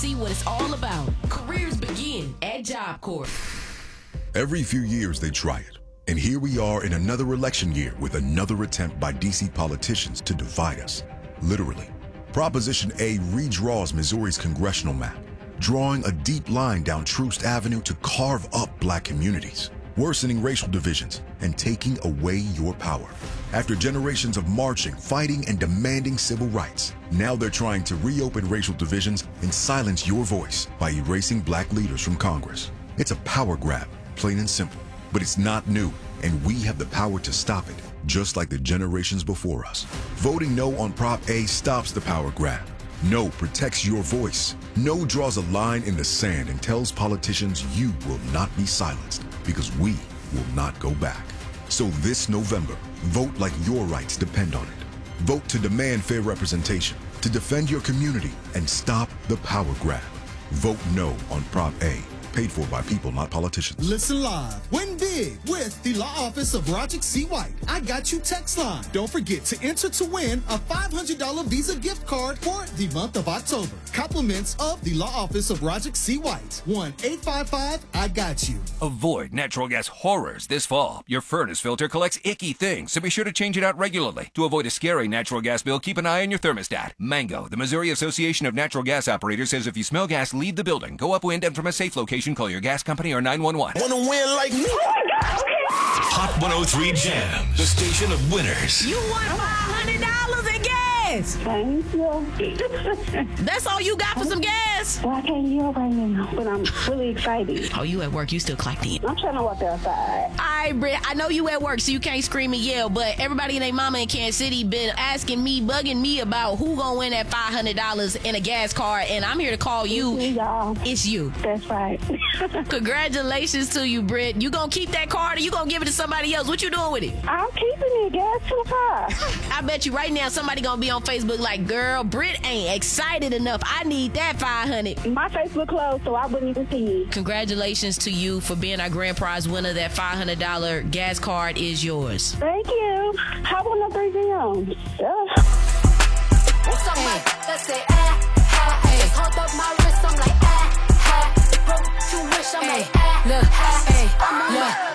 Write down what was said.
see what it's all about. Careers begin at Job Corps. Every few years they try it. And here we are in another election year with another attempt by DC politicians to divide us. Literally. Proposition A redraws Missouri's congressional map, drawing a deep line down Troost Avenue to carve up black communities, worsening racial divisions, and taking away your power. After generations of marching, fighting, and demanding civil rights, now they're trying to reopen racial divisions and silence your voice by erasing black leaders from Congress. It's a power grab, plain and simple. But it's not new, and we have the power to stop it, just like the generations before us. Voting no on Prop A stops the power grab. No protects your voice. No draws a line in the sand and tells politicians you will not be silenced, because we will not go back. So this November, vote like your rights depend on it. Vote to demand fair representation, to defend your community, and stop the power grab. Vote no on Prop A. Paid for by people, not politicians. Listen live. Win big with the Law Office of Roger C. White. I got you text line. Don't forget to enter to win a $500 Visa gift card for the month of October. Compliments of the Law Office of Roger C. White. 1-855-I-GOT-YOU. Avoid natural gas horrors this fall. Your furnace filter collects icky things, so be sure to change it out regularly. To avoid a scary natural gas bill, keep an eye on your thermostat. Mango, the Missouri Association of Natural Gas Operators, says if you smell gas, leave the building. Go upwind and from a safe location, call your gas company or 911. Wanna win like me? Hot 103 Jams, the station of winners. You won $500 in gas. Thank you. That's all you got for some gas? Well, I can't hear right now, but I'm really excited. Oh, you at work. You still clocked in. I'm trying to walk outside. All right, Britt. I know you at work, so you can't scream and yell, but everybody and their mama in Kansas City been asking me, bugging me about who gonna win that $500 in a gas card, and I'm here to call you. It's me, y'all. It's you. That's right. Congratulations to you, Britt. You gonna keep that card or you gonna give it to somebody else? What you doing with it? I'm keeping it. Gas to the car. I bet you right now somebody gonna be on Facebook like, girl, Britt ain't excited enough. I need that 500. My Facebook closed, so I wouldn't even see it. Congratulations to you for being our grand prize winner. That $500 gas card is yours. Thank you. How about no 3 Jams?